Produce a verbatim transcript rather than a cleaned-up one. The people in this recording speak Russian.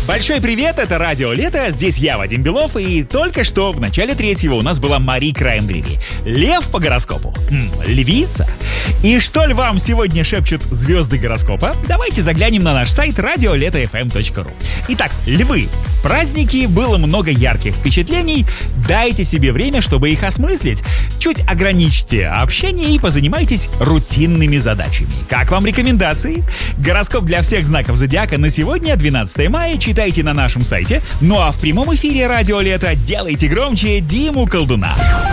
Большой привет, это Радио Лето, здесь я, Вадим Белов, и только что в начале третьего у нас была Мари Краймбрери. Лев по гороскопу. М, львица. И что львам сегодня шепчут звезды гороскопа? Давайте заглянем на наш сайт радио лето эф эм точка ру. Итак, львы. В празднике было много ярких впечатлений. Дайте себе время, чтобы их осмыслить. Чуть ограничьте общение и позанимайтесь рутинными задачами. Как вам рекомендации? Гороскоп для всех знаков зодиака на сегодня, двенадцатое мая, читайте на нашем сайте. Ну а в прямом эфире Радио Лето делайте громче Диму Колдуна.